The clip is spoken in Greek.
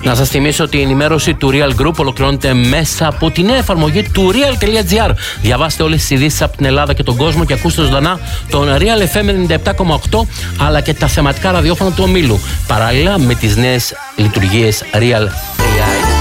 Να σας θυμίσω ότι η ενημέρωση του Real Group ολοκληρώνεται μέσα από τη νέα εφαρμογή του Real.gr. Διαβάστε όλες τις ειδήσεις από την Ελλάδα και τον κόσμο και ακούστε ζωντανά τον Real FM 97,8 αλλά και τα θεματικά ραδιόφωνα του ομίλου. Παράλληλα με τις νέες λειτουργίες Real AI.